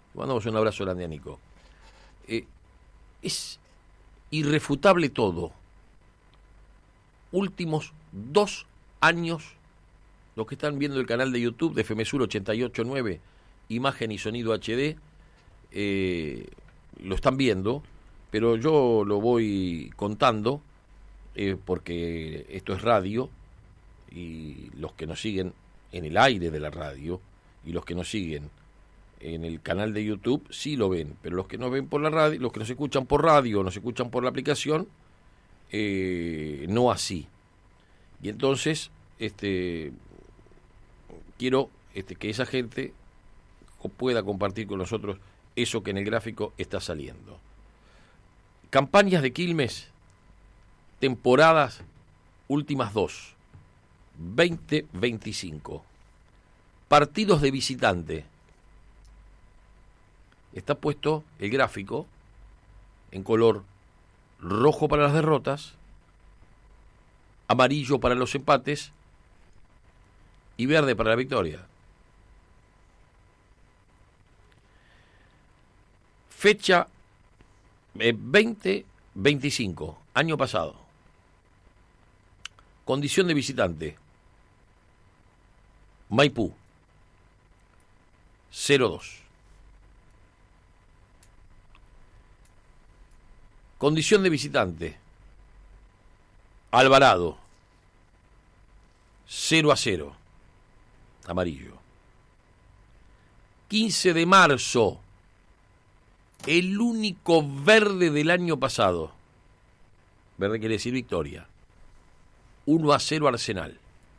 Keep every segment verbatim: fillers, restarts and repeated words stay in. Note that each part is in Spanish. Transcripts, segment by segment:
Mandamos un abrazo grande a Nico. Eh, es irrefutable todo. Últimos dos años, los que están viendo el canal de YouTube de Femesur ochenta y ocho punto nueve, imagen y sonido H D, eh, lo están viendo, pero yo lo voy contando eh, porque esto es radio y los que nos siguen en el aire de la radio y los que nos siguen en el canal de YouTube sí lo ven, pero los que nos ven por la radio, los que nos escuchan por radio o nos escuchan por la aplicación, eh, no así. Y entonces, este, quiero este, que esa gente pueda compartir con nosotros eso que en el gráfico está saliendo. Campañas de Quilmes, temporadas últimas dos, veinte veinticinco. Partidos de visitante. Está puesto el gráfico en color rojo para las derrotas, amarillo para los empates y verde para la victoria. Fecha eh, veinte veinticinco, año pasado. Condición de visitante. Maipú, cero dos. Condición de visitante. Alvarado, cero a cero. Amarillo. quince de marzo. El único verde del año pasado. Verde quiere decir victoria. uno a cero Arsenal.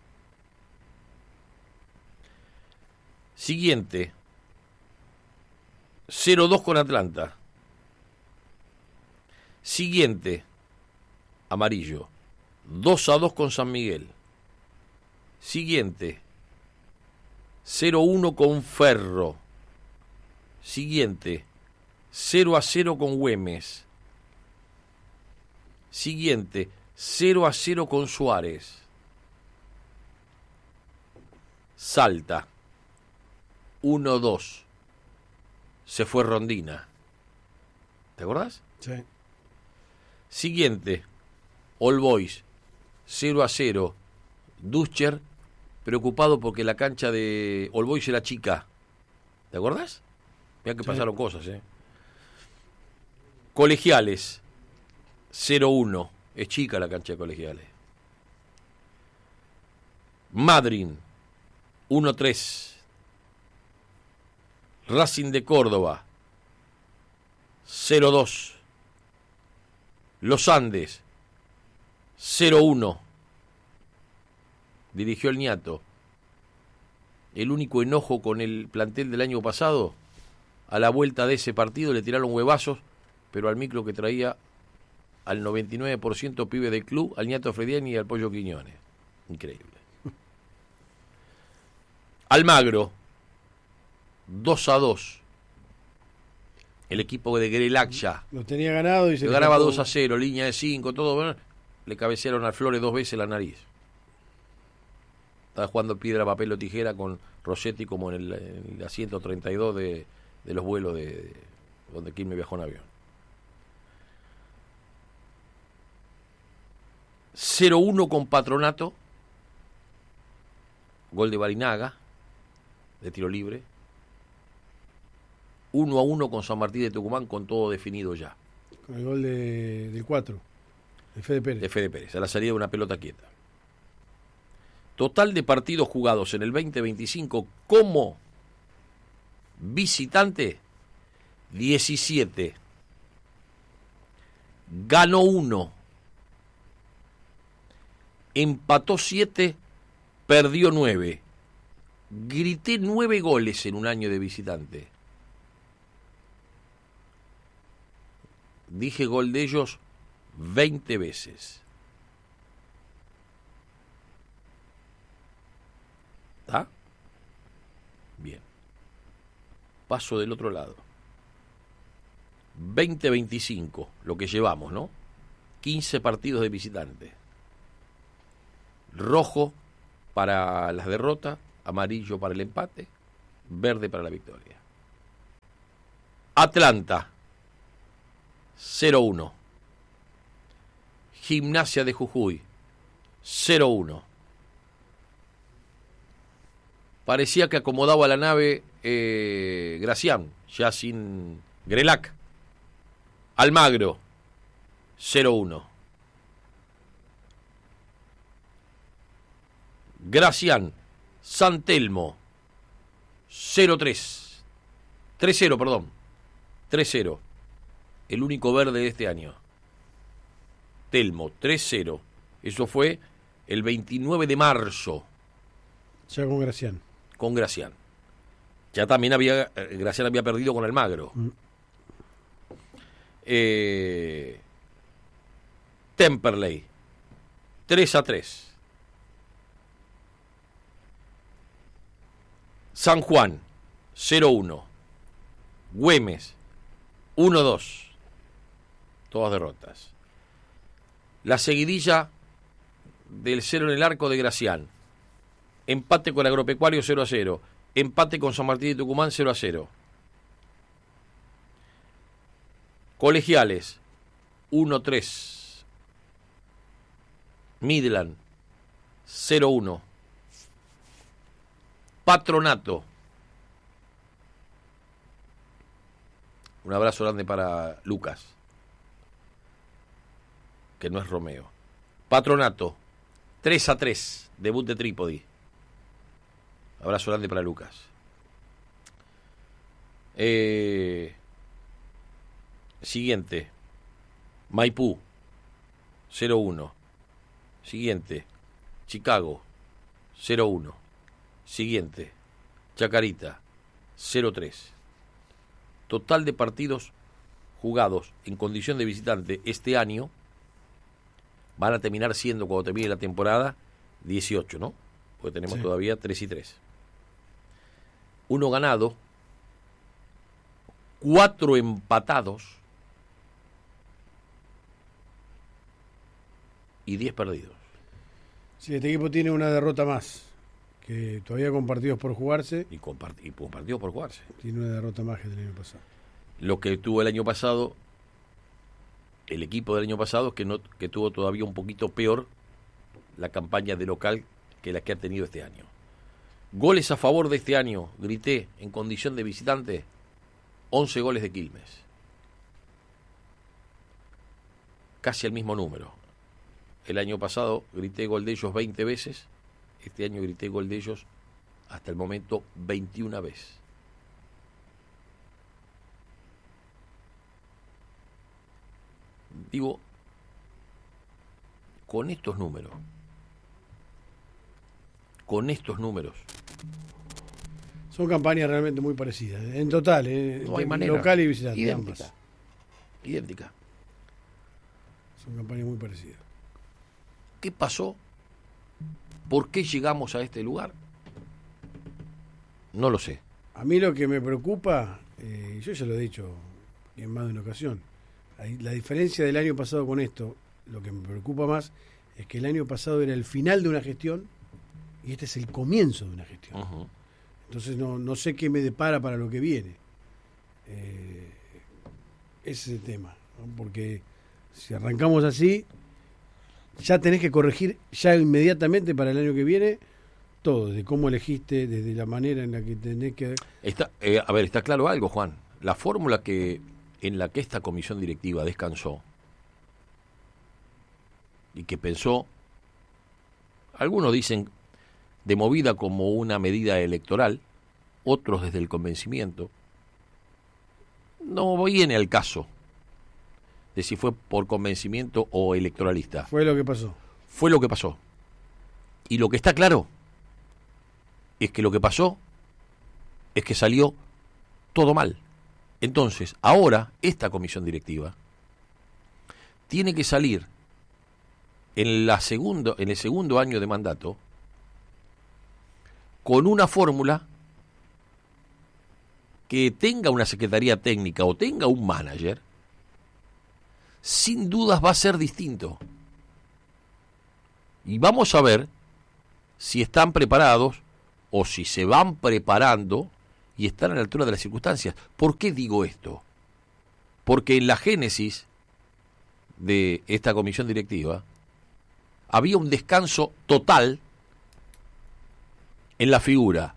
Siguiente. cero dos con Atlanta. Siguiente. Amarillo. dos a dos con San Miguel. Siguiente. cero uno con Ferro. Siguiente. cero a cero con Güemes. Siguiente. cero a cero con Suárez. Salta. uno dos. Se fue Rondina. ¿Te acordás? Sí. Siguiente. All Boys. cero a cero. Duscher, preocupado porque la cancha de All Boys era chica. ¿Te acordás? Mirá que sí. Pasaron cosas, ¿eh? Colegiales. cero uno. Es chica la cancha de Colegiales. Madryn. uno tres. Racing de Córdoba. cero dos. Los Andes. cero uno. Dirigió el Niato. El único enojo con el plantel del año pasado, a la vuelta de ese partido le tiraron huevazos, pero al micro que traía al noventa y nueve por ciento pibe del club, al Niato Frediani y al Pollo Quiñones. Increíble. Almagro, dos a dos. El equipo de Grelac lo tenía ganado y se le ganaba dos a cero, línea de cinco, todo. Bueno, le cabecearon al Flores dos veces la nariz. Estaba jugando piedra, papel o tijera con Rossetti como en el, en el ciento treinta y dos de, de los vuelos de, de donde Quilmes viajó en avión. cero uno con Patronato. Gol de Barinaga, de tiro libre. uno a uno con San Martín de Tucumán, con todo definido ya. Con el gol de, del cuatro, de Fede Pérez. De Fede Pérez, a la salida de una pelota quieta. Total de partidos jugados en el veinte veinticinco como visitante, diecisiete. Ganó uno. Empató siete, perdió nueve. Grité nueve goles en un año de visitante. Dije gol de ellos veinte veces. ¿Está? Bien. Paso del otro lado. veinte veinticinco, lo que llevamos, ¿no? quince partidos de visitante. Rojo para las derrotas, amarillo para el empate, verde para la victoria. Atlanta, cero uno. Gimnasia de Jujuy, cero uno. Parecía que acomodaba la nave eh, Gracián, ya sin Grelac. Almagro, cero uno. Gracián, San Telmo, cero tres. tres cero, perdón. tres cero. El único verde de este año. Telmo, tres cero. Eso fue el veintinueve de marzo. Ya con Gracián. Con Gracián. Ya también había, Gracián había perdido con Almagro. Mm. Eh, Temperley, tres a tres. San Juan, cero uno. Güemes, uno dos. Todas derrotas. La seguidilla del cero en el arco de Gracián. Empate con Agropecuario, cero a cero. Empate con San Martín de Tucumán, cero a cero. Colegiales, uno tres. Midland, cero uno. Patronato. Un abrazo grande para Lucas, que no es Romeo. Patronato, tres a tres. Debut de Trípodi. Abrazo grande para Lucas. Eh, siguiente. Maipú, cero uno. Siguiente. Chicago, cero uno. Siguiente. Chacarita, cero tres. Total de partidos jugados en condición de visitante este año van a terminar siendo, cuando termine la temporada, dieciocho, ¿no? Porque tenemos sí. todavía tres y tres. Uno ganado, cuatro empatados y diez perdidos. Sí, este equipo tiene una derrota más, que todavía con partidos por jugarse. Y con, part- y con partidos por jugarse. Tiene una derrota más que el año pasado. Lo que tuvo el año pasado, el equipo del año pasado, es que, no, que tuvo todavía un poquito peor la campaña de local que la que ha tenido este año. Goles a favor de este año, grité, en condición de visitante, once goles de Quilmes. Casi el mismo número. El año pasado grité gol de ellos veinte veces, este año grité gol de ellos hasta el momento veintiuna veces. Digo, con estos números, con estos números. Son campañas realmente muy parecidas, en total, eh, no hay manera. Local y visitante. Idéntica. Ambas. Idéntica. Son campañas muy parecidas. ¿Qué pasó? ¿Por qué llegamos a este lugar? No lo sé. A mí lo que me preocupa, eh, yo ya lo he dicho en más de una ocasión, la diferencia del año pasado con esto, lo que me preocupa más es que el año pasado era el final de una gestión y este es el comienzo de una gestión. Uh-huh. Entonces no, no sé qué me depara para lo que viene. Eh, ese es el tema, ¿no? Porque si arrancamos así, ya tenés que corregir ya inmediatamente para el año que viene todo, desde cómo elegiste, desde la manera en la que tenés que... Está, eh, a ver, está claro algo, Juan. La fórmula que en la que esta comisión directiva descansó y que pensó, algunos dicen de movida como una medida electoral, otros desde el convencimiento, no viene al caso de si fue por convencimiento o electoralista. Fue lo que pasó. Fue lo que pasó. Y lo que está claro es que lo que pasó es que salió todo mal. Entonces, ahora, esta comisión directiva tiene que salir en, la segundo, en el segundo año de mandato con una fórmula que tenga una secretaría técnica o tenga un manager, sin dudas va a ser distinto. Y vamos a ver si están preparados o si se van preparando y están a la altura de las circunstancias. ¿Por qué digo esto? porque en la génesis de esta comisión directiva había un descanso total en la figura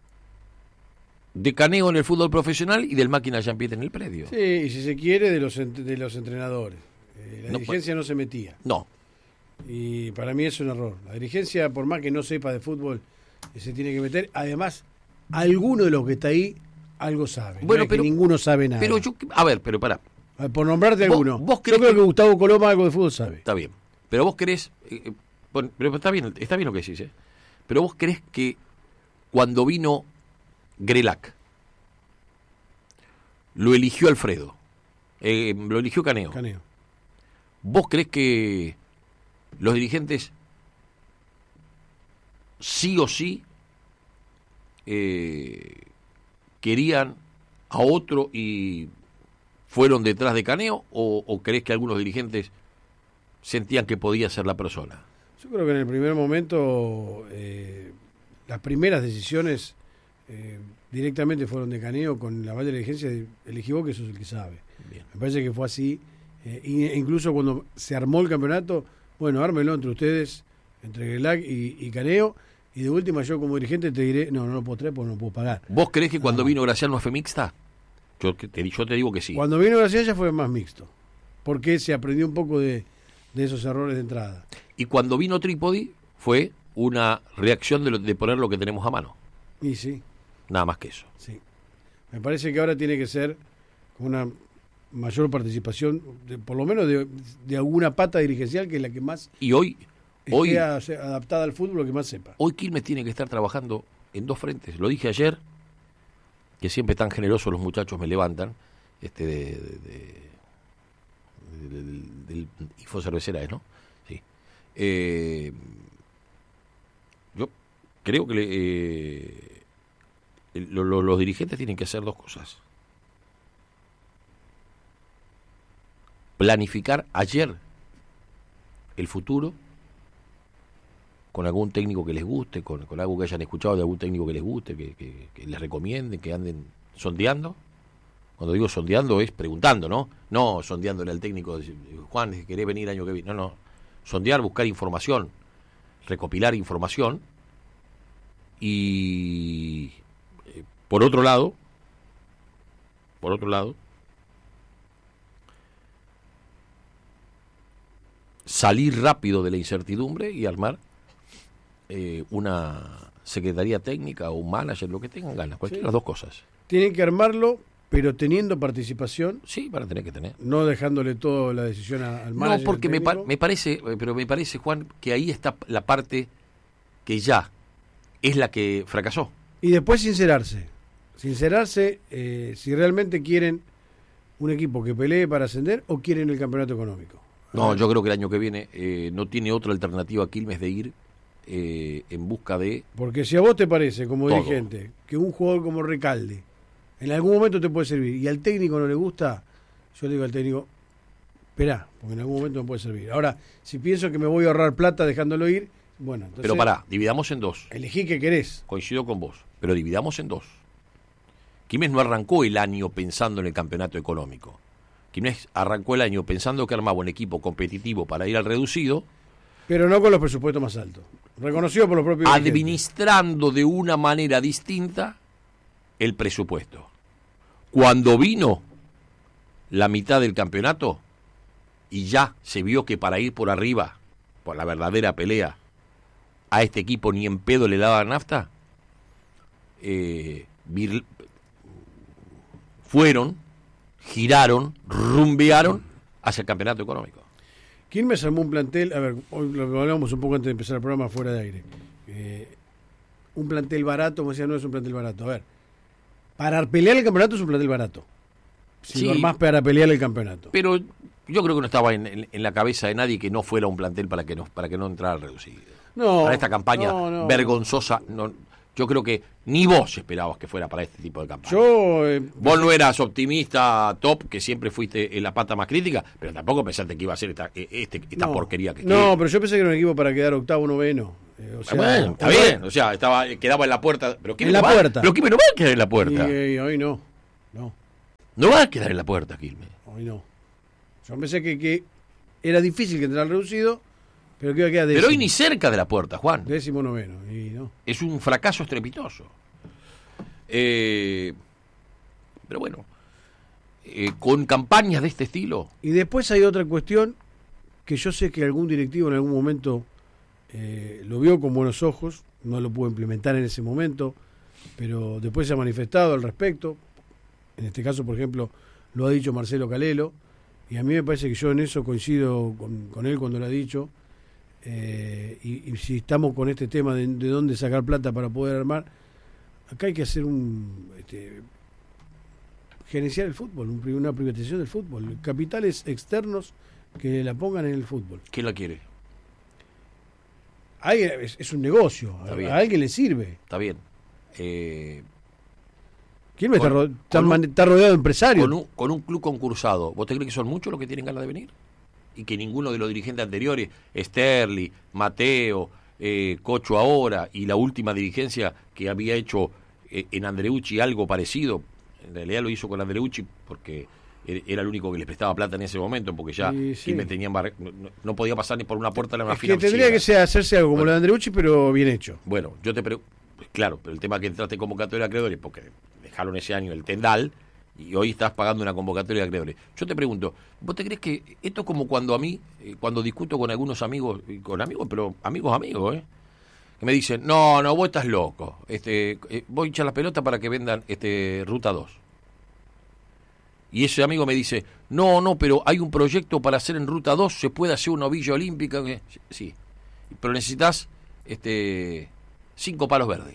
de Caneo en el fútbol profesional y del Máquina Jean-Pierre en el predio. Sí, y si se quiere, de los de los entrenadores. Eh, la No, dirigencia no se metía. No, Y para mí es un error. La dirigencia, por más que no sepa de fútbol, eh, se tiene que meter. Además, alguno de los que está ahí algo sabe. Bueno, no es pero- que ninguno sabe nada. pero yo, a ver, pero pará, A ver, por nombrarte vos- alguno. vos yo creés creo que- que Gustavo Coloma algo de fútbol sabe. está bien, pero vos creés, eh, eh, bueno, pero está bien, está bien lo que decís, ¿eh? Pero vos creés que cuando vino Grelac, lo eligió Alfredo, eh, lo eligió Caneo. Caneo. ¿Vos creés que los dirigentes sí o sí eh, querían a otro y fueron detrás de Caneo? ¿O, o creés que algunos dirigentes sentían que podía ser la persona? Yo creo que en el primer momento eh, las primeras decisiones eh, directamente fueron de Caneo con la valla de la dirigencia. de, Elegí vos, que sos el que sabe. Bien. Me parece que fue así. Eh, e incluso cuando se armó el campeonato, bueno, ármelo entre ustedes, entre Grelac y, y Caneo, y de última yo como dirigente te diré, no, no lo puedo traer porque no lo puedo pagar. ¿Vos creés que cuando No. vino Graciano fue mixta? Yo te, yo te digo que sí. Cuando vino Gracián ya fue más mixto, porque se aprendió un poco de, de esos errores de entrada. Y cuando vino Trípodi fue una reacción de, lo- de poner lo que tenemos a mano. Y sí, Nada más que eso. sí. Me parece que ahora tiene que ser con una mayor participación, de, por lo menos de, de alguna pata dirigencial que es la que más Y hoy, hoy, esté a- se- adaptada al fútbol, lo que más sepa. hoy Quilmes tiene que estar trabajando en dos frentes. Lo dije ayer, que siempre tan generosos los muchachos me levantan, este de, de- de- del, del Info Cervecera, ¿no? Sí. Eh, yo creo que le, eh, lo- lo- los dirigentes tienen que hacer dos cosas. Planificar ayer el futuro con algún técnico que les guste, con, con algo que hayan escuchado de algún técnico que les guste, que, que, que les recomienden, que anden sondeando. Cuando digo sondeando es preguntando, ¿no? No sondeándole al técnico, decir, Juan, ¿querés venir el año que viene? No, no. Sondear, buscar información, recopilar información. Y eh, por otro lado, por otro lado, salir rápido de la incertidumbre y armar eh, una secretaría técnica o un manager, lo que tengan ganas, cualquiera de las dos cosas. Tienen que armarlo, pero teniendo participación, Sí, van a tener que tener. no dejándole toda la decisión a- al manager. No, porque al me, pa- técnico. me parece, eh, pero me parece, Juan, que ahí está la parte que ya es la que fracasó. Y después sincerarse. Sincerarse eh, si realmente quieren un equipo que pelee para ascender o quieren el campeonato económico. No, yo creo que el año que viene eh, no tiene otra alternativa Quilmes de ir eh, en busca de... Porque si a vos te parece, como Todo. dirigente, que un jugador como Recalde en algún momento te puede servir y al técnico no le gusta, yo le digo al técnico, esperá, porque en algún momento me puede servir. Ahora, si pienso que me voy a ahorrar plata dejándolo ir, bueno, entonces Pero pará, dividamos en dos. elegí que querés. Coincido con vos, pero dividamos en dos. Quilmes no arrancó el año pensando en el campeonato económico. Quilmes arrancó el año pensando que armaba un equipo competitivo para ir al reducido, Pero no con los presupuestos más altos. Reconocido por los propios dirigentes. administrando de una manera distinta el presupuesto. Cuando vino la mitad del campeonato y ya se vio que para ir por arriba, por la verdadera pelea, a este equipo ni en pedo le daba nafta, eh, vir- fueron, giraron, rumbearon hacia el campeonato económico. Quilmes armó un plantel, a ver, hoy lo hablamos un poco antes de empezar el programa fuera de aire. Eh, un plantel barato, como decía, no es un plantel barato. A ver, para pelear el campeonato es un plantel barato. Si Sí. lo armás para pelear el campeonato. Pero yo creo que no estaba en, en- en la cabeza de nadie que no fuera un plantel para que no, para que no entrara al reducido. No, Para esta campaña no, no. vergonzosa, no, yo creo que ni vos esperabas que fuera para este tipo de campaña. Yo, eh, Vos no eras optimista top, que siempre fuiste en la pata más crítica, pero tampoco pensaste que iba a ser esta, eh, este, esta no. porquería que No, tiene. pero yo pensé que era un equipo para quedar octavo, noveno. Eh, o sea, Bueno, está o- bien, o sea, estaba, quedaba en la puerta. Pero Quilmes En la no va- puerta. Pero Quilmes no va a quedar en la puerta. Y, eh, hoy no. No. No va a quedar en la puerta, Quilmes. Hoy no. Yo pensé que, que era difícil que entrara al reducido, pero que iba a quedar décimo. Pero hoy ni cerca de la puerta, Juan. Décimo noveno. Y no. Es un fracaso estrepitoso. Eh, pero bueno, eh, con campañas de este estilo. Y después hay otra cuestión que yo sé que algún directivo en algún momento eh, lo vio con buenos ojos, no lo pudo implementar en ese momento, pero después se ha manifestado al respecto. En este caso, por ejemplo, lo ha dicho Marcelo Calelo, y a mí me parece que yo en eso coincido con, con él cuando lo ha dicho. Eh, y, y si estamos con este tema de, de dónde sacar plata para poder armar, acá hay que hacer un este, gerenciar el fútbol, un, una privatización del fútbol, capitales externos que la pongan en el fútbol. ¿Quién la quiere? Hay, es, es un negocio, a, a alguien le sirve. Está bien. Eh, ¿Quién me está, ro está, un, está rodeado de empresarios? Con un, con un club concursado, ¿vos te crees que son muchos los que tienen ganas de venir? Y que ninguno de los dirigentes anteriores, Sterling, Mateo, eh, Cocho ahora, y la última dirigencia que había hecho eh, en Andreucci algo parecido, en realidad lo hizo con Andreucci porque era el único que les prestaba plata en ese momento, porque ya sí, sí. me tenían bar... no, no podía pasar ni por una puerta de la final. Que tendría que ser, hacerse algo como bueno, lo de Andreucci, pero bien hecho. Bueno, yo te pregunto, claro, pero el tema que entraste en convocatoria de acreedores, porque dejaron ese año el Tendal, y hoy estás pagando una convocatoria de acreedores. Yo te pregunto, ¿vos te crees que esto es como cuando a mí, eh, cuando discuto con algunos amigos, con amigos, pero amigos amigos, eh, que me dicen, no, no, vos estás loco, este, eh, voy a echar la pelota para que vendan este Ruta dos. Y ese amigo me dice, no, no, pero hay un proyecto para hacer en Ruta dos, se puede hacer una villa olímpica. Sí, pero necesitas este, cinco palos verdes.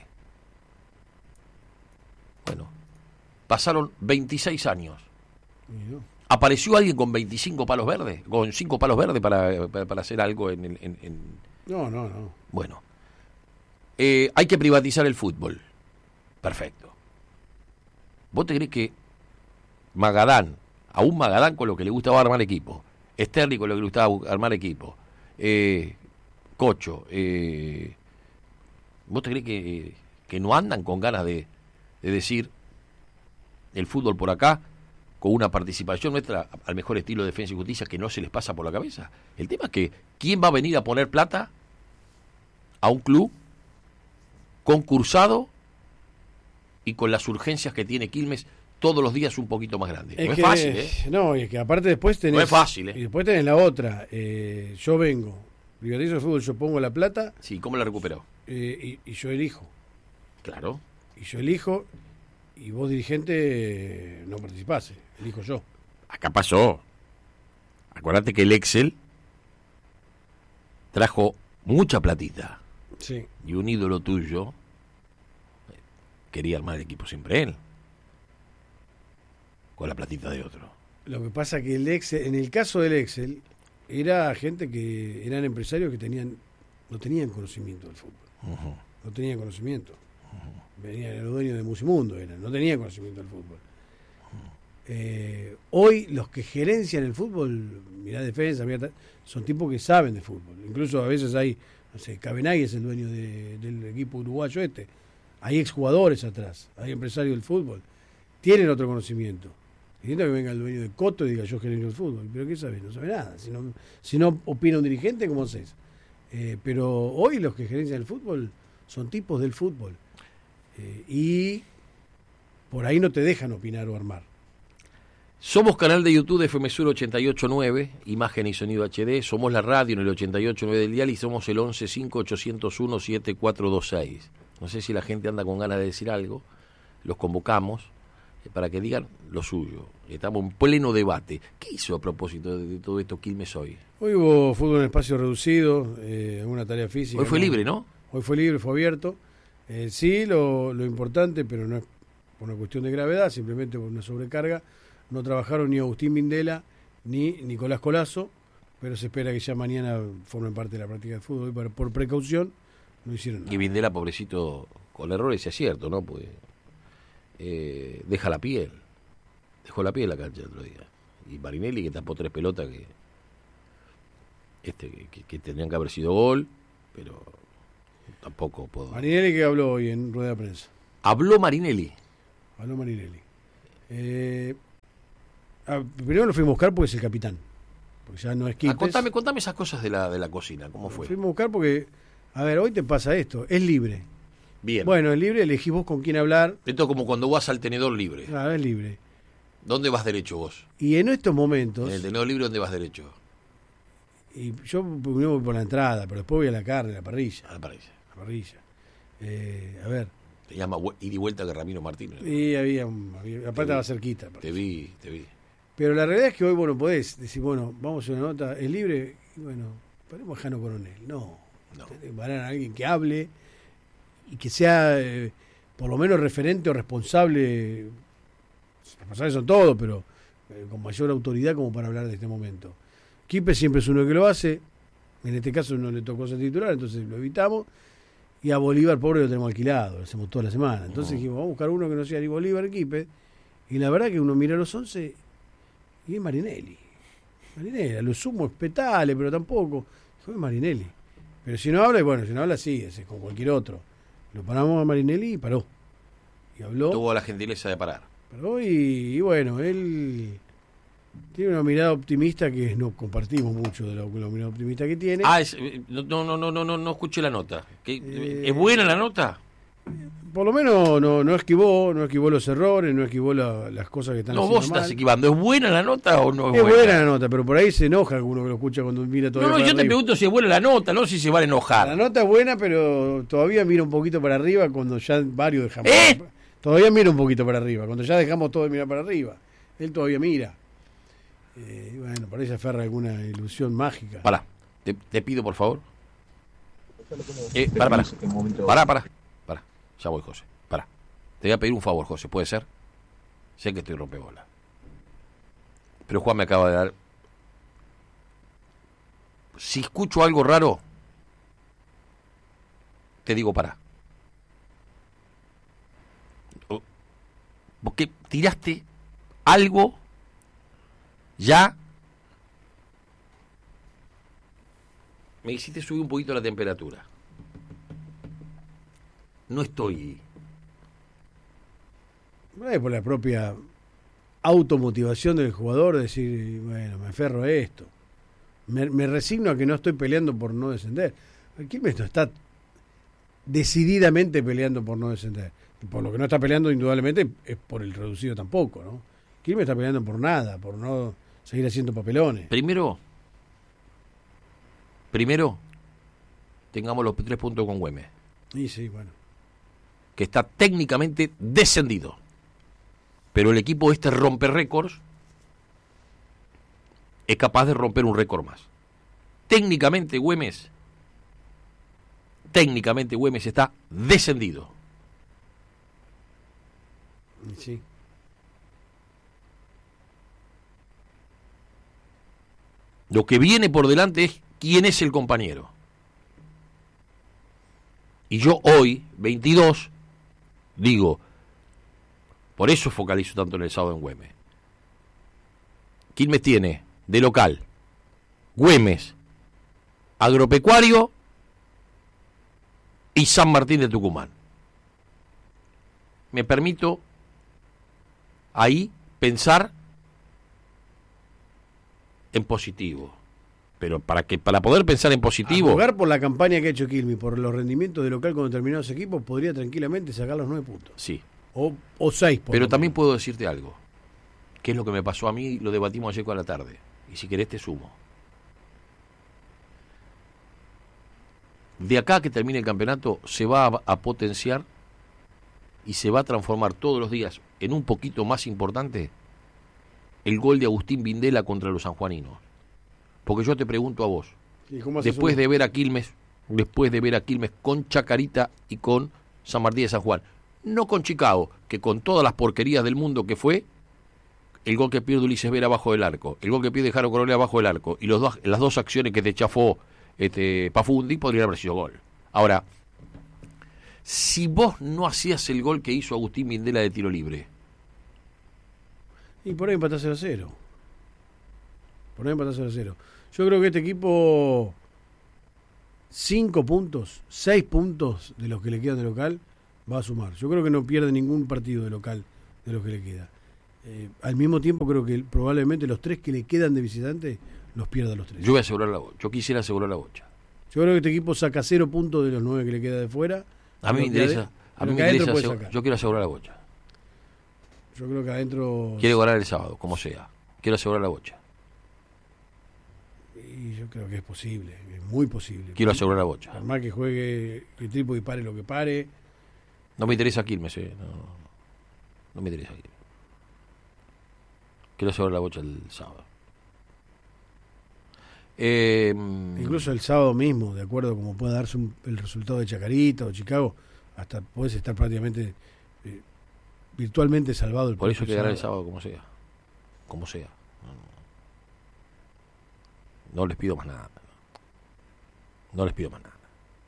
Bueno, pasaron veintiséis años. ¿Apareció alguien con veinticinco palos verdes? ¿Con cinco palos verdes para, para, para hacer algo en, en, en...? No, no, no. Bueno, eh, hay que privatizar el fútbol. Perfecto. ¿Vos te crees que Magadán, aún Magadán con lo que le gustaba armar equipo, Sterling con lo que le gustaba armar equipo, eh, Cocho, eh, ¿vos te crees que, que no andan con ganas de, de decir el fútbol por acá, con una participación nuestra al mejor estilo de Defensa y Justicia que no se les pasa por la cabeza? El tema es que ¿quién va a venir a poner plata a un club concursado y con las urgencias que tiene Quilmes todos los días un poquito más grande? Es no que, es fácil, ¿eh? No, y es que aparte después tenés... No es fácil, ¿eh? Y después tenés la otra. Eh, yo vengo, privatizo el fútbol, yo pongo la plata... Sí, ¿cómo la recuperó? Eh, y, y yo elijo. Claro. Y yo elijo, y vos dirigente no participás, elijo yo. Acá pasó. Acuérdate que el Excel trajo mucha platita. Sí. Y un ídolo tuyo quería armar el equipo siempre él, con la platita de otro. Lo que pasa que el Excel, en el caso del Excel, era gente que eran empresarios que tenían no tenían conocimiento del fútbol. Uh-huh. No tenían conocimiento. Uh-huh. Venían los dueños de Musimundo, eran, no tenían conocimiento del fútbol. Uh-huh. Eh, hoy los que gerencian el fútbol, mirá defensa, mirá, son tipos que saben de fútbol. Incluso a veces hay, no sé, Cabenagui es el dueño de, del equipo uruguayo este. Hay exjugadores atrás, hay empresarios del fútbol. Tienen otro conocimiento. Entiendo que venga el dueño de Coto y diga yo gerencio el fútbol, pero ¿qué sabes? No sabe nada. Si no, si no opina un dirigente, ¿cómo haces? Eh, pero hoy los que gerencian el fútbol son tipos del fútbol. Eh, y por ahí no te dejan opinar o armar. Somos canal de YouTube de F M Sur ochenta y ocho punto nueve, imagen y sonido H D. Somos la radio en el ochenta y ocho punto nueve del dial y somos el once cinco ochocientos uno siete cuatro dos seis. No sé si la gente anda con ganas de decir algo. Los convocamos para que digan lo suyo. Estamos en pleno debate. ¿Qué hizo a propósito de, de todo esto Quilmes hoy? Hoy hubo fútbol en espacio reducido, eh, alguna tarea física. Hoy fue ¿no? libre, ¿no? Hoy fue libre, fue abierto. Eh, sí, lo, lo importante, pero no es por una cuestión de gravedad, simplemente por una sobrecarga. No trabajaron ni Agustín Mindela ni Nicolás Colazo, pero se espera que ya mañana formen parte de la práctica del fútbol. Hoy, por precaución, no hicieron nada. Y Mindela, pobrecito, con errores y acierto, ¿no? Pues eh, deja la piel. Dejó la piel en la cancha el otro día. Y Marinelli, que tapó tres pelotas que este que, que tendrían que haber sido gol, pero tampoco puedo. Marinelli, que habló hoy en rueda de prensa. ¿Habló Marinelli? Habló Marinelli. Eh, Ah, primero lo fuimos a buscar porque es el capitán. Porque ya no es Quipes. Ah, contame, contame esas cosas de la, de la cocina, ¿cómo fue? Lo fuimos a buscar porque, a ver, hoy te pasa esto, es libre. Bien. Bueno, es libre, elegís vos con quién hablar. Esto es como cuando vas al tenedor libre. Claro, es libre. ¿Dónde vas derecho vos? Y en estos momentos... En el tenedor libre, ¿dónde vas derecho? Y yo primero voy por la entrada, pero después voy a la carne, a la parrilla. A la parrilla. A la parrilla. Eh, a ver. Te llama ida y vuelta que Ramiro Martínez. Y había, un, había aparte estaba cerquita. Te vi, te vi. Pero la realidad es que hoy, bueno, podés decir, bueno, vamos a una nota, es libre, y bueno, ponemos a Jano Coronel. No, no. Van a alguien que hable y que sea eh, por lo menos referente o responsable. Los responsables son todos, pero eh, con mayor autoridad como para hablar de este momento. Quipes siempre es uno que lo hace, en este caso no le tocó ser titular, entonces lo evitamos. Y a Bolívar, pobre, lo tenemos alquilado, lo hacemos toda la semana. Entonces uh-huh. dijimos, vamos a buscar uno que no sea ni Bolívar ni Quipes. Y la verdad que uno mira los once y es Marinelli. Marinelli, a lo sumo es Petale, pero tampoco. Es Marinelli. Pero si no habla, bueno, si no habla, sí, es con cualquier otro. Lo paramos a Marinelli y paró. Y habló. Tuvo la gentileza de parar. Paró y, y bueno, él tiene una mirada optimista que no compartimos mucho de la, la mirada optimista que tiene. Ah, es, no, no, no, no, no, no escuché la nota. ¿Qué, eh, ¿Es buena la nota? Por lo menos no, no esquivó, no esquivó los errores, no esquivó la, las cosas que están no, haciendo. No, vos estás mal. esquivando. ¿Es buena la nota o no es, es buena? Es buena la nota, pero por ahí se enoja uno que lo escucha cuando mira todavía. No, no, yo arriba. te pregunto si es buena la nota, no si se va a enojar. La nota es buena, pero todavía mira un poquito para arriba cuando ya varios dejamos. ¿Eh? Todavía mira un poquito para arriba, cuando ya dejamos todo de mirar para arriba. Él todavía mira. Eh, y bueno, por ahí se aferra a alguna ilusión mágica. Pará, te, te pido por favor. Eh, pará, pará. Pará, pará. Pará, ya voy, José. Pará. Te voy a pedir un favor, José, ¿puede ser? Sé que estoy rompebola. Pero Juan me acaba de dar... Si escucho algo raro, te digo pará. Porque tiraste algo ya... Me hiciste subir un poquito la temperatura. No estoy... Es por la propia automotivación del jugador, decir, bueno, me aferro a esto. Me, me resigno a que no estoy peleando por no descender. Quilmes no está decididamente peleando por no descender. Por lo que no está peleando, indudablemente, es por el reducido tampoco, ¿no? Quilmes está peleando por nada, por no seguir haciendo papelones. Primero, primero, tengamos los tres puntos con Güemes. Sí, sí, bueno. Que está técnicamente descendido. Pero el equipo este rompe récords, es capaz de romper un récord más. Técnicamente Güemes, técnicamente Güemes está descendido. Sí. Lo que viene por delante es quién es el compañero. Y yo hoy, veintidós, digo, por eso focalizo tanto en el sábado en Güemes. Quilmes tiene de local Güemes, Agropecuario y San Martín de Tucumán. Me permito ahí pensar en positivo. Pero para que para poder pensar en positivo... A jugar por la campaña que ha hecho Quilmes, por los rendimientos de local con determinados equipos, podría tranquilamente sacar los nueve puntos. Sí. O, o seis. Pero también puedo decirte algo, que es lo que me pasó a mí, lo debatimos ayer con la tarde. Y si querés te sumo. De acá a que termine el campeonato se va a, a potenciar y se va a transformar todos los días en un poquito más importante el gol de Agustín Vindela contra los sanjuaninos. Porque yo te pregunto a vos, después de ver a Quilmes, después de ver a Quilmes con Chacarita y con San Martín de San Juan, no con Chicago, que con todas las porquerías del mundo que fue, el gol que pierde Ulises Vera abajo del arco, el gol que pierde Jaro Coronel abajo del arco, y los dos, las dos acciones que te chafó este, Pafundi, podría haber sido gol. Ahora, si vos no hacías el gol que hizo Agustín Vindela de tiro libre... Y por ahí empatás cero a cero. Por ahí empatás cero a cero. Yo creo que este equipo, cinco puntos, seis puntos de los que le quedan de local, va a sumar. Yo creo que no pierde ningún partido de local de los que le queda. Eh, al mismo tiempo creo que probablemente los tres que le quedan de visitante los pierda los tres. Yo voy a asegurar la bocha. Yo quisiera asegurar la bocha. Yo creo que este equipo saca cero puntos de los nueve que le queda de fuera. A mí me interesa. A mí me interesa asegu- yo quiero asegurar la bocha. Yo creo que adentro... Quiero ganar el sábado, como sea. Quiero asegurar la bocha. Y yo creo que es posible, es muy posible. Quiero asegurar la bocha. Por más que juegue, que Trípodi pare lo que pare. No me interesa Quilmes, eh. no, no me interesa Quilmes. Quiero asegurar la bocha el sábado. Eh, Incluso el sábado mismo, de acuerdo a cómo pueda darse un, el resultado de Chacarita o Chicago, hasta puedes estar prácticamente eh, virtualmente salvado el por eso hay que ganar el sábado. sábado como sea. Como sea. No, no. No les pido más nada. No les pido más nada.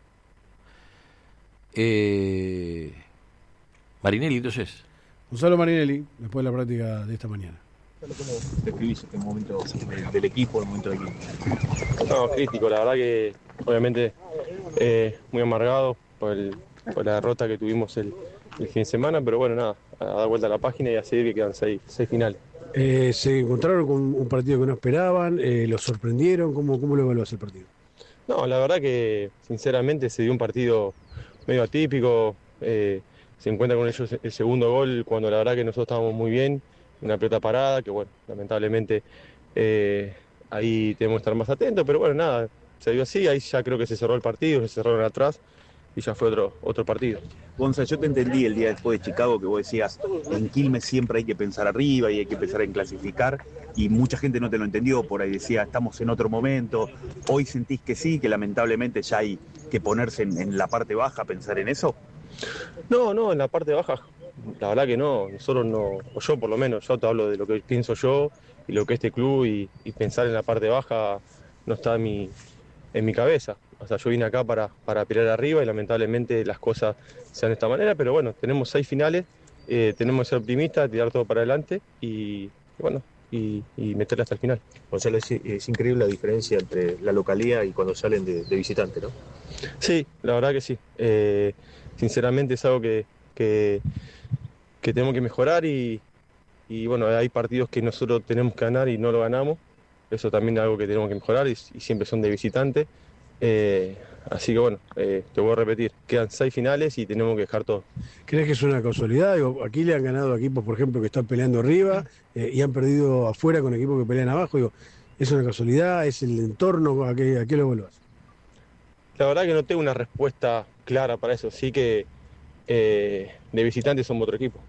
Eh, Marinelli, entonces. Gonzalo Marinelli, después de la práctica de esta mañana. ¿Cómo describís este momento del, del equipo, el momento del equipo? No, crítico, la verdad que obviamente eh, muy amargado por, el, por la derrota que tuvimos el, el fin de semana, pero bueno, nada, a dar vuelta a la página y a seguir, que quedan seis, seis finales. Eh, se encontraron con un partido que no esperaban, eh, los sorprendieron, ¿cómo, cómo lo evaluás el partido? No, la verdad que sinceramente se dio un partido medio atípico, eh, se encuentra con ellos el segundo gol cuando la verdad que nosotros estábamos muy bien, una pelota parada, que bueno, lamentablemente eh, ahí tenemos que estar más atentos, pero bueno, nada, se dio así, ahí ya creo que se cerró el partido, se cerraron atrás y ya fue otro, otro partido. Gonza, yo te entendí el día después de Chicago que vos decías, en Quilmes siempre hay que pensar arriba y hay que pensar en clasificar, y mucha gente no te lo entendió, por ahí decía, estamos en otro momento, hoy sentís que sí, que lamentablemente ya hay que ponerse en, en la parte baja, pensar en eso. No, no, en la parte baja, la verdad que no, nosotros no, o yo por lo menos, yo te hablo de lo que pienso yo y lo que este club y, y pensar en la parte baja no está en mi, en mi cabeza. O sea, yo vine acá para, para pelear arriba y lamentablemente las cosas sean de esta manera, pero bueno, tenemos seis finales, eh, tenemos que ser optimistas, tirar todo para adelante y, y bueno, y, y meterle hasta el final. Gonzalo, es, es increíble la diferencia entre la localía y cuando salen de, de visitante, ¿no? Sí, la verdad que sí. Eh, sinceramente es algo que, que, que tenemos que mejorar y, y bueno, hay partidos que nosotros tenemos que ganar y no lo ganamos. Eso también es algo que tenemos que mejorar y, y siempre son de visitante. Eh, así que bueno, eh, te voy a repetir, quedan seis finales y tenemos que dejar todo. ¿Crees que es una casualidad? Digo, aquí le han ganado a equipos, por ejemplo, que están peleando arriba eh, y han perdido afuera con equipos que pelean abajo. Digo, ¿es una casualidad? ¿Es el entorno? ¿A qué, a qué lo evaluás? La verdad que no tengo una respuesta clara para eso. Sí que eh, de visitantes somos otro equipo.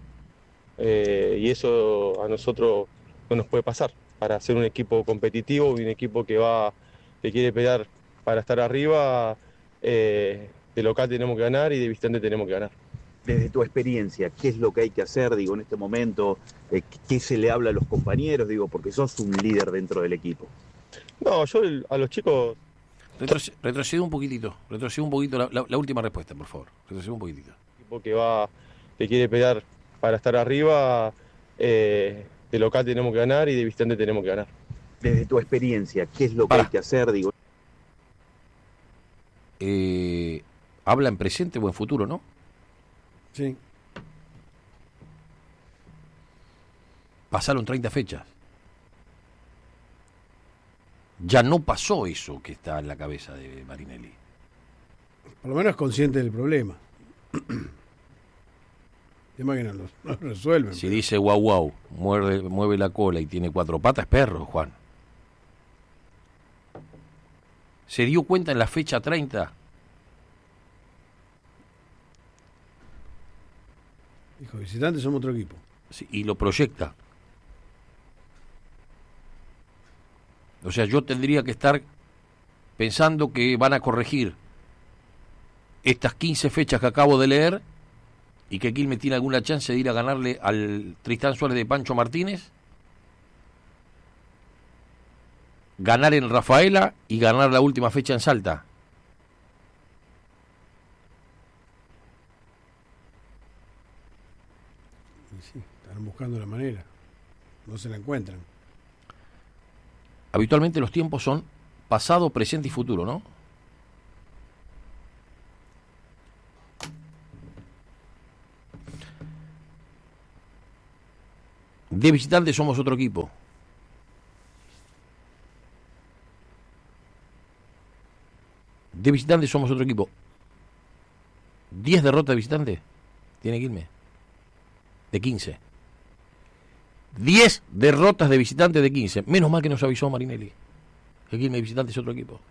Eh, y eso a nosotros no nos puede pasar. Para ser un equipo competitivo y un equipo que va, que quiere pelear para estar arriba, eh, de local tenemos que ganar y de visitante tenemos que ganar. Desde tu experiencia, ¿qué es lo que hay que hacer, digo, en este momento? Eh, ¿Qué se le habla a los compañeros, digo, porque sos un líder dentro del equipo? No, yo a los chicos... Retroce- retrocedo un poquitito, retrocedo un poquito la, la, la última respuesta, por favor. Retrocedo un poquitito. Equipo que va, que quiere pelear para estar arriba, eh, de local tenemos que ganar y de visitante tenemos que ganar. Desde tu experiencia, ¿qué es lo que Para. hay que hacer, digo? Eh, habla en presente o en futuro, ¿no? Sí. Pasaron treinta fechas. Ya no pasó eso que está en la cabeza de Marinelli. Por lo menos es consciente del problema. El tema que no lo, no lo resuelven. Si dice guau guau, muerde, mueve la cola y tiene cuatro patas, es perro, Juan. Se dio cuenta en la fecha treinta. Dijo, visitantes somos otro equipo. Sí, y lo proyecta. O sea, yo tendría que estar pensando que van a corregir estas quince fechas que acabo de leer y que Quilmes tiene alguna chance de ir a ganarle al Tristán Suárez de Pancho Martínez, ganar en Rafaela y ganar la última fecha en Salta. Y sí, están buscando la manera. No se la encuentran. Habitualmente los tiempos son pasado, presente y futuro, ¿no? De visitante somos otro equipo. De visitante somos otro equipo. diez derrotas de visitante tiene Quilmes. De quince. diez derrotas de visitante de quince. Menos mal que nos avisó Marinelli. Que Quilmes de visitante es otro equipo.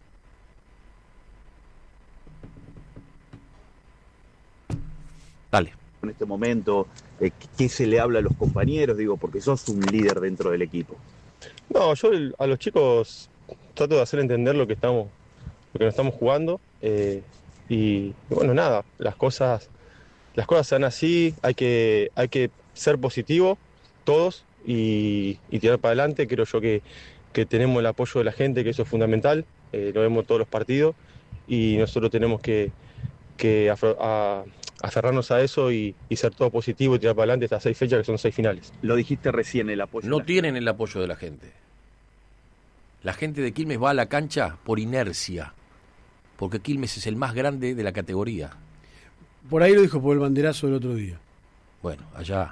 Dale. En este momento, eh, ¿qué se le habla a los compañeros? Digo, porque sos un líder dentro del equipo. No, yo el- a los chicos trato de hacer entender lo que estamos, lo que nos estamos jugando. eh, y, y bueno, nada, las cosas, las cosas se dan así, hay que, hay que ser positivo, todos, y, y tirar para adelante. Creo yo que, que tenemos el apoyo de la gente, que eso es fundamental. eh, lo vemos todos los partidos, y nosotros tenemos que, que afro- a- aferrarnos a eso y, y ser todo positivo y tirar para adelante estas seis fechas que son seis finales. Lo dijiste recién, el apoyo. No de la tienen el apoyo de la gente. La gente de Quilmes va a la cancha por inercia, porque Quilmes es el más grande de la categoría. Por ahí lo dijo por el banderazo del otro día. Bueno, allá.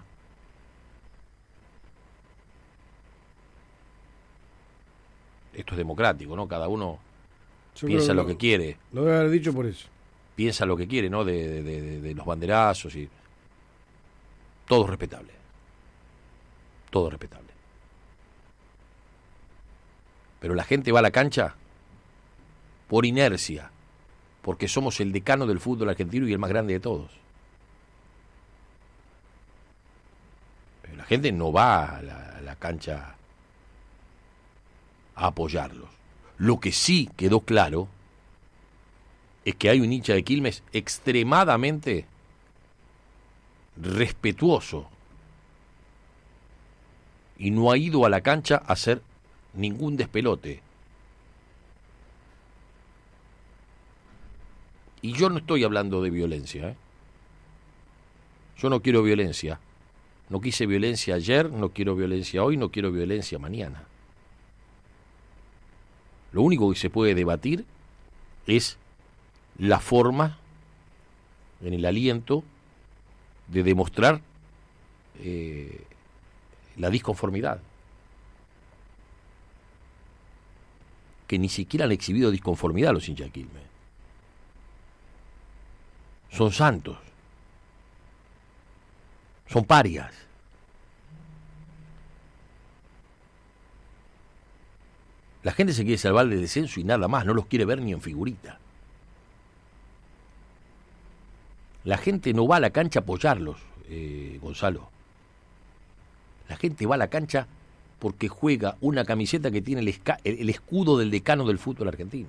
Esto es democrático, ¿no? Cada uno Yo piensa creo lo que quiere, Lo debe haber dicho por eso. piensa lo que quiere, ¿no? De, de- de- de los banderazos y... Todo respetable. Todo respetable. Pero la gente va a la cancha por inercia, porque somos el decano del fútbol argentino y el más grande de todos. Pero la gente no va a la, a la cancha a apoyarlos. Lo que sí quedó claro es que hay un hincha de Quilmes extremadamente respetuoso y no ha ido a la cancha a hacer ningún despelote. Y yo no estoy hablando de violencia, ¿eh? Yo no quiero violencia. No quise violencia ayer, no quiero violencia hoy, no quiero violencia mañana. Lo único que se puede debatir es la forma, en el aliento, de demostrar eh, la disconformidad. Que ni siquiera han exhibido disconformidad los hinchas de Quilmes. Son santos. Son parias. La gente se quiere salvar del descenso y nada más, no los quiere ver ni en figurita. La gente no va a la cancha a apoyarlos, eh, Gonzalo. La gente va a la cancha porque juega una camiseta que tiene el, esca- el, el escudo del decano del fútbol argentino.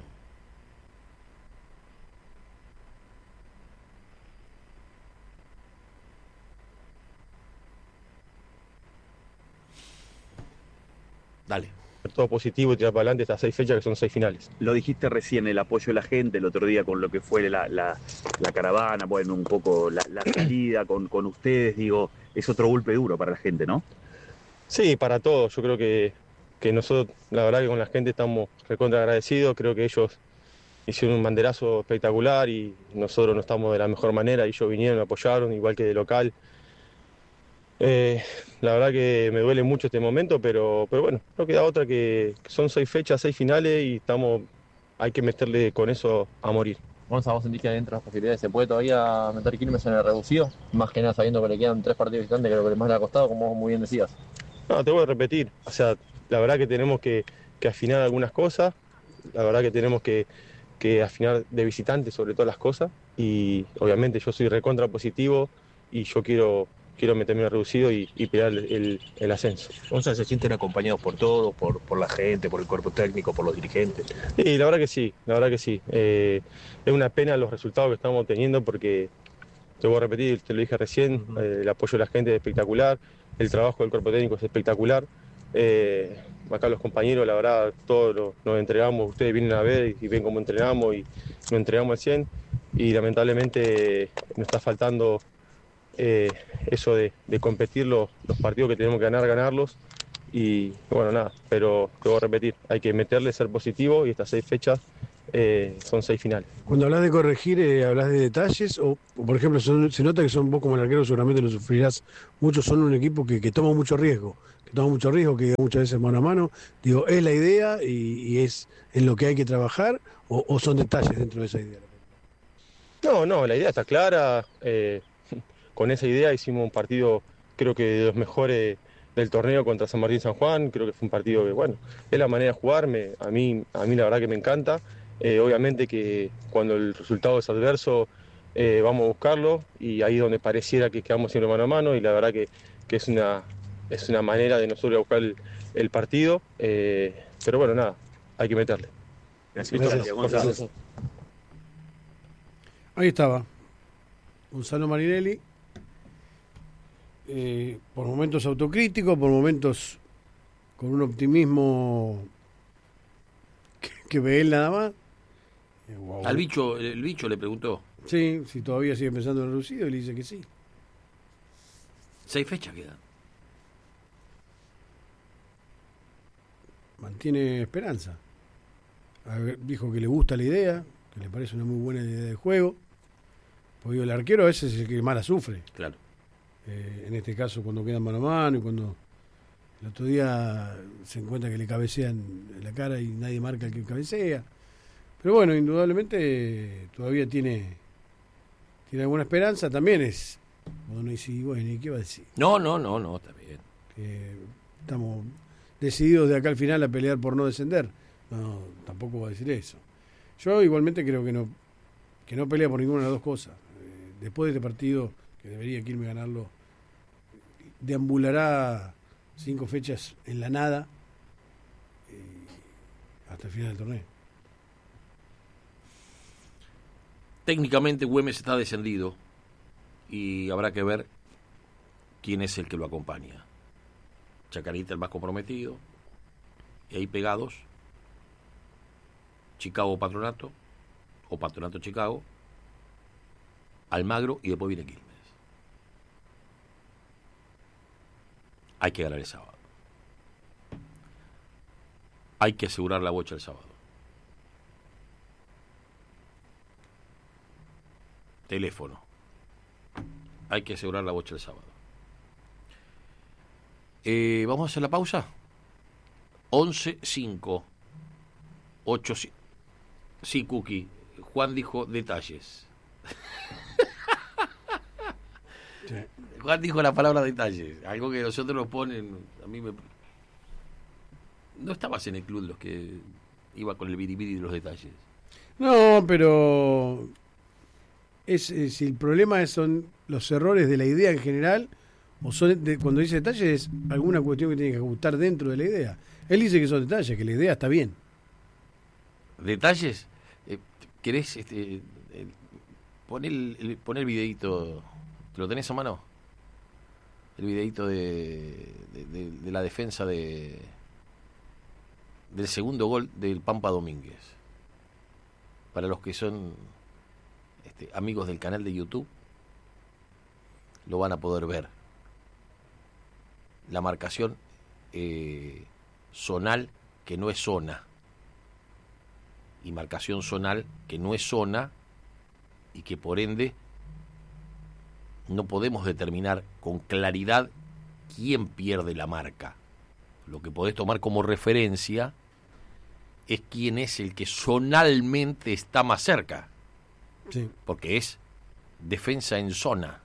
Dale. Todo positivo y tirar para adelante estas seis fechas que son seis finales. Lo dijiste recién, el apoyo de la gente, el otro día con lo que fue la, la, la caravana, bueno, un poco la, la salida con, con ustedes, digo, es otro golpe duro para la gente, ¿no? Sí, para todos. Yo creo que, que nosotros, la verdad que con la gente estamos recontra agradecidos. Creo que ellos hicieron un banderazo espectacular y nosotros no estamos de la mejor manera. Ellos vinieron, apoyaron, igual que de local. Eh, la verdad que me duele mucho este momento, pero, pero bueno, no queda otra que, que son seis fechas, seis finales y estamos, hay que meterle con eso a morir. Gonzalo, ¿vos sentís que dentro de las posibilidades se puede todavía meter Quilmes en el reducido? Más que nada sabiendo que le quedan tres partidos visitantes, creo que más le ha costado, como vos muy bien decías. No, te voy a repetir, o sea, la verdad que tenemos que, que afinar algunas cosas, la verdad que tenemos que, que afinar de visitante sobre todas las cosas y obviamente yo soy recontra positivo y yo quiero, quiero meterme en el reducido y, y pelear el, el, el ascenso. Gonzalo, ¿se sienten acompañados por todos, por, por la gente, por el cuerpo técnico, por los dirigentes? Sí, la verdad que sí, la verdad que sí. Eh, es una pena los resultados que estamos teniendo porque, te voy a repetir, te lo dije recién, Uh-huh. eh, el apoyo de la gente es espectacular, el trabajo del cuerpo técnico es espectacular. Eh, acá los compañeros, la verdad, todos lo- nos entregamos, ustedes vienen a ver y ven cómo entrenamos y nos entregamos al cien y lamentablemente nos está faltando eh, eso de, de competir los, los partidos que tenemos que ganar, ganarlos y bueno, nada, pero te voy a repetir, hay que meterle, ser positivo y estas seis fechas eh, son seis finales. Cuando hablas de corregir, eh, ¿hablas de detalles? O, o, por ejemplo, son, se nota que son vos como el arquero, seguramente lo sufrirás. Muchos son un equipo que, que toma mucho riesgo, que toma mucho riesgo, que muchas veces mano a mano. Digo, ¿es la idea y, y es en lo que hay que trabajar o, o son detalles dentro de esa idea? No, no, la idea está clara. Eh, con esa idea hicimos un partido, creo que de los mejores del torneo contra San Martín San Juan. Creo que fue un partido que, bueno, es la manera de jugar. Me, a, mí, a mí la verdad que me encanta. Eh, obviamente que cuando el resultado es adverso eh, vamos a buscarlo y ahí es donde pareciera que quedamos siempre mano a mano y la verdad que, que es, una, es una manera de nosotros buscar el, el partido. Eh, pero bueno, nada, hay que meterle. Gracias, Gracias, Gonzalo. Gracias. Ahí estaba, Gonzalo Marinelli, eh, por momentos autocrítico, por momentos con un optimismo que, que ve él nada más. Eh, wow. Al bicho, el bicho le preguntó. Sí, si todavía sigue pensando en el reducido, y le dice que sí. Seis fechas quedan. Mantiene esperanza. A ver, dijo que le gusta la idea, que le parece una muy buena idea de juego. Porque el arquero a veces es el que más la sufre. Claro. Eh, en este caso, cuando quedan mano a mano y cuando el otro día se encuentra que le cabecean en la cara y nadie marca el que cabecea. Pero bueno, indudablemente todavía tiene, tiene alguna esperanza. También es, bueno, y si, bueno, ¿y qué va a decir? No, no, no, no, está bien. Que estamos decididos de acá al final a pelear por no descender. No, tampoco va a decir eso. Yo igualmente creo que no, que no pelea por ninguna de las dos cosas. Eh, después de este partido, que debería Quilmes ganarlo, deambulará cinco fechas en la nada eh, hasta el final del torneo. Técnicamente Güemes está descendido y habrá que ver quién es el que lo acompaña. Chacarita el más comprometido, y ahí pegados Chicago Patronato o Patronato Chicago, Almagro y después viene Quilmes. Hay que ganar el sábado. Hay que asegurar la bocha el sábado. Teléfono. Hay que asegurar la bocha el sábado. Eh, ¿Vamos a hacer la pausa? once cinco ocho. Sí, Cookie. Juan dijo detalles. Sí. Juan dijo la palabra detalles. Algo que nosotros nos ponen. A mí me. No estabas en el club de los que iba con el biribiri de los detalles. No, pero es, es, si el problema son los errores de la idea en general, o son de, cuando dice detalles es alguna cuestión que tiene que ajustar dentro de la idea. Él dice que son detalles, que la idea está bien. ¿Detalles? Eh, ¿Querés este, eh, poner el, el, poner el videíto? ¿Te lo tenés a mano? El videíto de, de, de, de la defensa de del segundo gol del Pampa Domínguez. Para los que son este, amigos del canal de YouTube, lo van a poder ver. La marcación eh, zonal que no es zona. Y marcación zonal que no es zona y que por ende no podemos determinar con claridad quién pierde la marca. Lo que podés tomar como referencia es quién es el que zonalmente está más cerca. Sí. Porque es defensa en zona.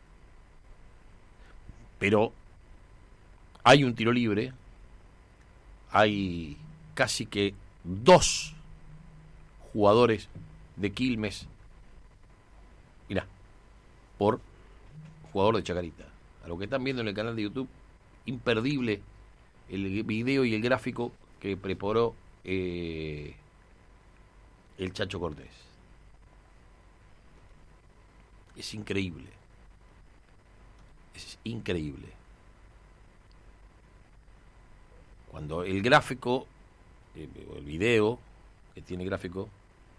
Pero hay un tiro libre, hay casi que dos jugadores de Quilmes, mirá, por jugador de Chacarita. A lo que están viendo en el canal de YouTube, imperdible el video y el gráfico que preparó eh, el Chacho Cortés. Es increíble. Es increíble. Cuando el gráfico, eh, el video que tiene gráfico,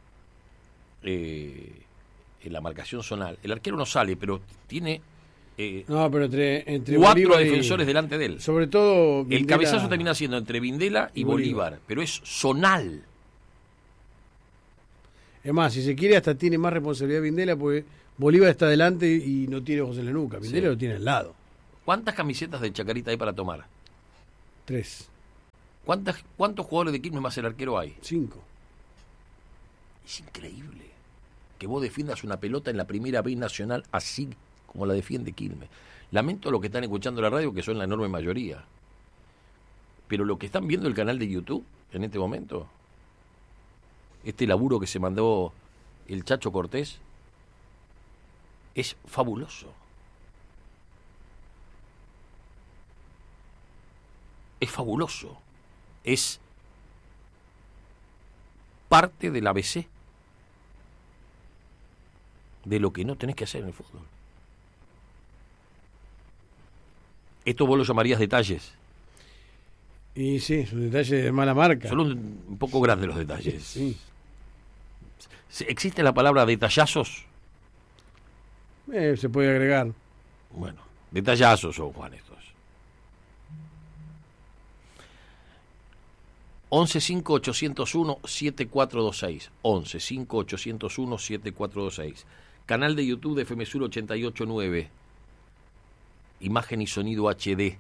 eh, en la marcación zonal, el arquero no sale, pero tiene eh, no, pero entre, entre cuatro Bolívar defensores y, delante de él. Sobre todo Vindela, el cabezazo termina siendo entre Vindela y, y Bolívar. Bolívar, pero es zonal. Es más, si se quiere, hasta tiene más responsabilidad Vindela, porque Bolívar está adelante y no tiene ojos en la nuca. Vindela sí. Lo tiene al lado. ¿Cuántas camisetas de Chacarita hay para tomar? Tres. ¿Cuántas, ¿Cuántos jugadores de Quilmes más el arquero hay? Cinco. Es increíble que vos defiendas una pelota en la primera B nacional así como la defiende Quilmes. Lamento a los que están escuchando la radio, que son la enorme mayoría. Pero lo que están viendo el canal de YouTube en este momento, este laburo que se mandó el Chacho Cortés, es fabuloso. Es fabuloso. Es parte del A B C de lo que no tenés que hacer en el fútbol. Esto vos lo llamarías detalles. Y sí, es un detalle de mala marca. Son un, un poco grandes los detalles. Sí. ¿Existe la palabra detallazos? Eh, se puede agregar. Bueno, detallazos son, Juan, estos. once cinco ochocientos uno siete cuatro dos seis. once cinco ochocientos uno siete cuatro dos seis. Canal de YouTube de F M Sur ochenta y ocho nueve. Imagen y sonido H D.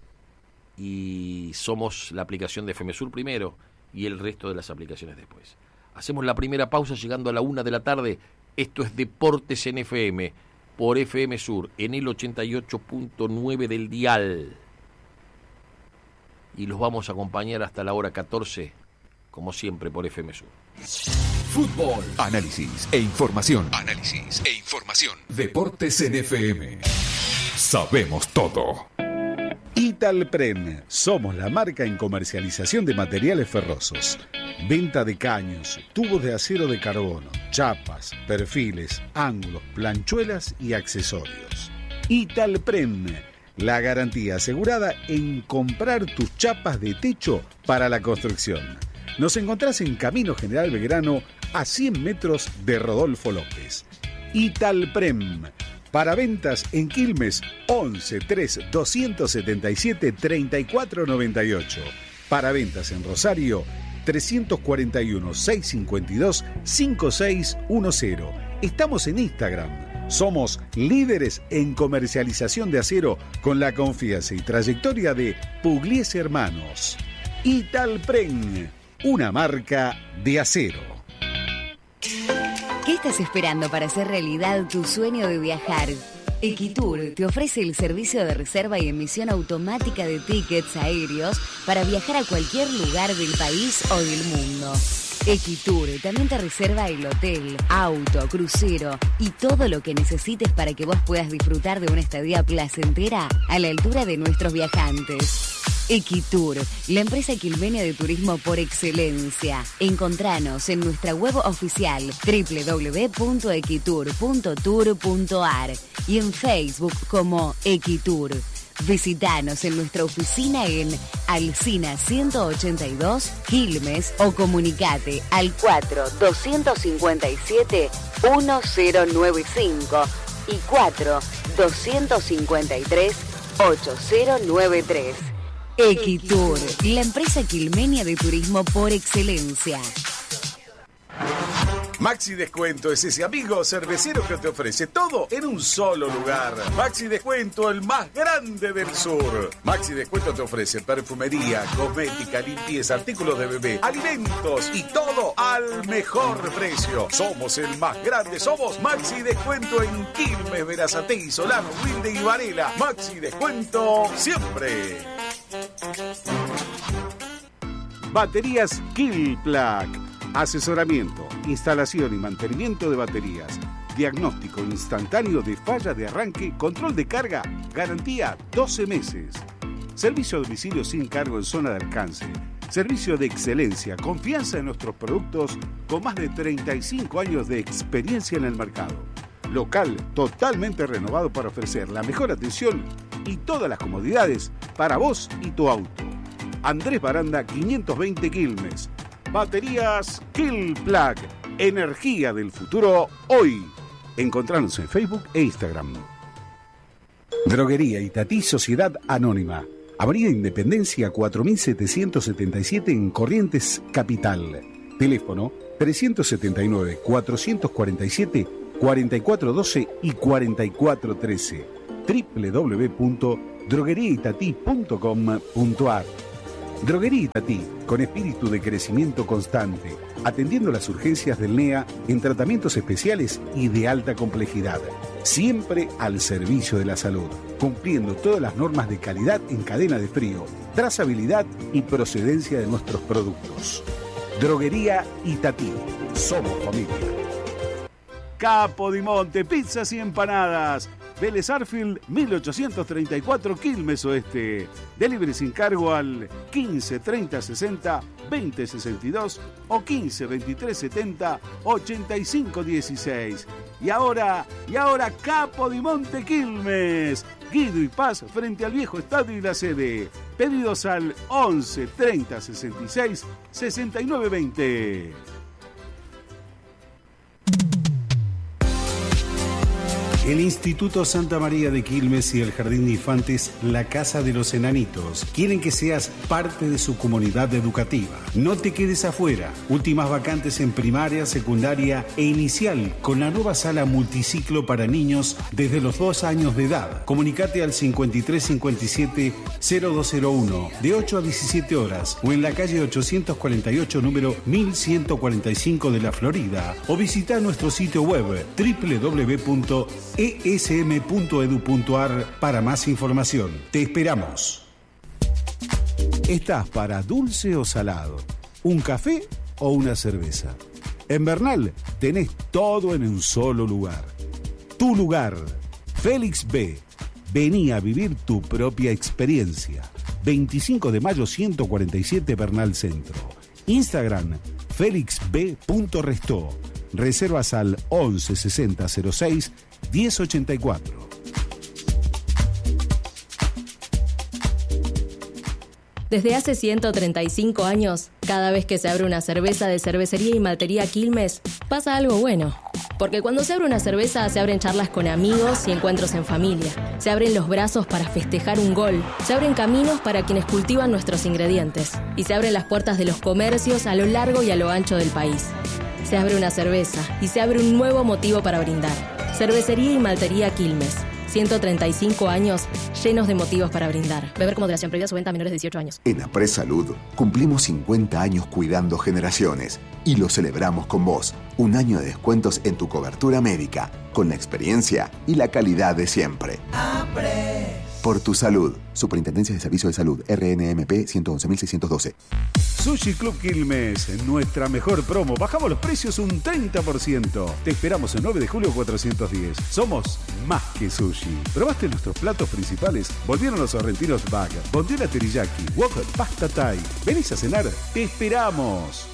Y somos la aplicación de F M Sur primero y el resto de las aplicaciones después. Hacemos la primera pausa llegando a la una de la tarde. Esto es Deportes en F M por F M Sur en el ochenta y ocho punto nueve del dial. Y los vamos a acompañar hasta la hora catorce, como siempre, por F M Sur. Fútbol, análisis e información. Análisis e información. Deportes en F M. Sabemos todo. Italpren, somos la marca en comercialización de materiales ferrosos. Venta de caños, tubos de acero de carbono, chapas, perfiles, ángulos, planchuelas y accesorios. Italpren, la garantía asegurada en comprar tus chapas de techo para la construcción. Nos encontrás en Camino General Belgrano, a cien metros de Rodolfo López. Italprem. Para ventas en Quilmes, once tres doscientos setenta y siete treinta y cuatro noventa y ocho. Para ventas en Rosario, trescientos cuarenta y uno seiscientos cincuenta y dos cincuenta y seis diez. Estamos en Instagram. Somos líderes en comercialización de acero con la confianza y trayectoria de Pugliese Hermanos. Italpren, una marca de acero. ¿Qué estás esperando para hacer realidad tu sueño de viajar? Equitour te ofrece el servicio de reserva y emisión automática de tickets aéreos para viajar a cualquier lugar del país o del mundo. Equitour también te reserva el hotel, auto, crucero y todo lo que necesites para que vos puedas disfrutar de una estadía placentera a la altura de nuestros viajantes. Equitour, la empresa quilmenia de turismo por excelencia. Encontranos en nuestra web oficial doble u doble u doble u punto equitour punto tour punto a r y en Facebook como Equitour. Visítanos en nuestra oficina en Alsina ciento ochenta y dos, Quilmes, o comunicate al cuatro doscientos cincuenta y siete diez noventa y cinco y cuatro doscientos cincuenta y tres ochenta noventa y tres. Equitour, la empresa quilmenia de turismo por excelencia. Maxi Descuento es ese amigo cervecero que te ofrece todo en un solo lugar. Maxi Descuento, el más grande del sur. Maxi Descuento te ofrece perfumería, cosmética, limpieza, artículos de bebé, alimentos y todo al mejor precio. Somos el más grande, somos Maxi Descuento en Quilmes, Berazategui, Solano, Wilde y Varela. Maxi Descuento siempre. Baterías Killplug. Asesoramiento, instalación y mantenimiento de baterías, diagnóstico instantáneo de falla de arranque, control de carga, garantía doce meses. Servicio a domicilio sin cargo en zona de alcance. Servicio de excelencia, confianza en nuestros productos con más de treinta y cinco años de experiencia en el mercado. Local totalmente renovado para ofrecer la mejor atención y todas las comodidades para vos y tu auto. Andrés Baranda quinientos veinte Quilmes. Baterías Killplug, energía del futuro hoy. Encontranos en Facebook e Instagram. Droguería Itatí Sociedad Anónima. Avenida Independencia cuatro mil setecientos setenta y siete en Corrientes, Capital. Teléfono trescientos setenta y nueve, cuatrocientos cuarenta y siete, cuarenta y cuatro doce y cuarenta y cuatro trece. doble u doble u doble u punto droguería itatí punto com punto a r. Droguería Itatí, con espíritu de crecimiento constante, atendiendo las urgencias del N E A en tratamientos especiales y de alta complejidad, siempre al servicio de la salud, cumpliendo todas las normas de calidad en cadena de frío, trazabilidad y procedencia de nuestros productos. Droguería Itatí, somos familia. Capo di Monte, pizzas y empanadas. Vélez Arfield, mil ochocientos treinta y cuatro, Quilmes Oeste. Delivery sin cargo al quince treinta sesenta veinte sesenta y dos o quince veintitrés setenta ochenta y cinco dieciséis. Y ahora, y ahora Capo di Monte Quilmes. Guido y Paz frente al viejo estadio y la sede. Pedidos al once treinta sesenta y seis sesenta y nueve veinte. El Instituto Santa María de Quilmes y el Jardín de Infantes La Casa de los Enanitos quieren que seas parte de su comunidad educativa. No te quedes afuera. Últimas vacantes en primaria, secundaria e inicial con la nueva sala multiciclo para niños desde los dos años de edad. Comunicate al cincuenta y tres cincuenta y siete cero dos cero uno de ocho a diecisiete horas o en la calle ochocientos cuarenta y ocho número mil ciento cuarenta y cinco de la Florida o visita nuestro sitio web doble u doble u doble u punto e s m punto e d u punto a r para más información. Te esperamos. ¿Estás para dulce o salado? ¿Un café o una cerveza? En Bernal tenés todo en un solo lugar. Tu lugar, Félix B. Vení a vivir tu propia experiencia. veinticinco de mayo ciento cuarenta y siete Bernal Centro. Instagram, félix b punto restó. Reservas al once sesenta cero seis diez ochenta y cuatro. Desde hace ciento treinta y cinco años, cada vez que se abre una cerveza de Cervecería y Maltería Quilmes, pasa algo bueno. Porque cuando se abre una cerveza, se abren charlas con amigos y encuentros en familia. Se abren los brazos para festejar un gol. Se abren caminos para quienes cultivan nuestros ingredientes. Y se abren las puertas de los comercios a lo largo y a lo ancho del país. Se abre una cerveza y se abre un nuevo motivo para brindar. Cervecería y Maltería Quilmes. ciento treinta y cinco años llenos de motivos para brindar. Beber con moderación, previa su venta a menores de dieciocho años. En Apres Salud cumplimos cincuenta años cuidando generaciones y lo celebramos con vos. Un año de descuentos en tu cobertura médica, con la experiencia y la calidad de siempre. Apres. Por tu salud. Superintendencia de Servicios de Salud, R N M P ciento once mil seiscientos doce. Sushi Club Quilmes, nuestra mejor promo. Bajamos los precios un treinta por ciento. Te esperamos el nueve de julio cuatrocientos diez. Somos más que sushi. ¿Probaste nuestros platos principales? Volvieron los sorrentinos bag, bondiola teriyaki, wok, pasta thai. ¿Venís a cenar? ¡Te esperamos!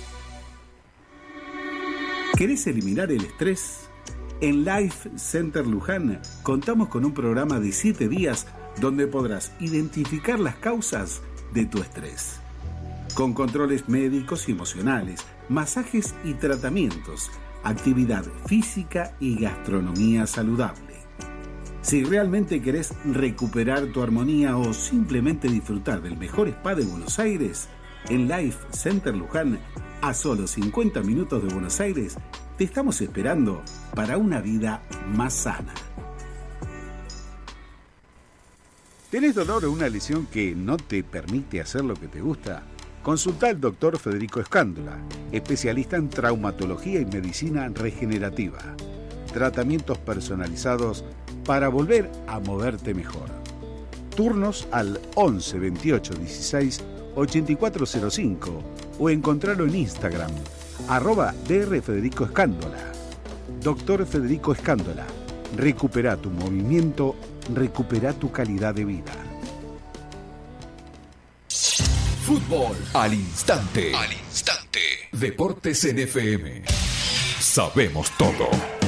¿Querés eliminar el estrés? En Life Center Luján contamos con un programa de siete días donde podrás identificar las causas de tu estrés. Con controles médicos y emocionales, masajes y tratamientos, actividad física y gastronomía saludable. Si realmente querés recuperar tu armonía o simplemente disfrutar del mejor spa de Buenos Aires, en Life Center Luján, a solo cincuenta minutos de Buenos Aires, te estamos esperando para una vida más sana. ¿Tenés dolor o una lesión que no te permite hacer lo que te gusta? Consulta al doctor Federico Escándola, especialista en traumatología y medicina regenerativa. Tratamientos personalizados para volver a moverte mejor. Turnos al once veintiocho dieciséis ochenta y cuatro cero cinco o encontrarlo en Instagram, arroba Dr Federico Escándola. Doctor Federico Escándola, recupera tu movimiento, recupera tu calidad de vida. Fútbol al instante. Al instante. Deportes en F M. Sabemos todo.